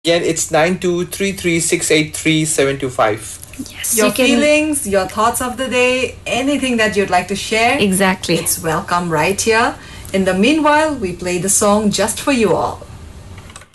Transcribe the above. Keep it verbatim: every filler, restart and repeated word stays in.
Again, it's nine two three three six eight three seven two five. Yes, Your you can- feelings, your thoughts of the day, anything that you'd like to share. Exactly. It's welcome right here. In the meanwhile, we play the song just for you all.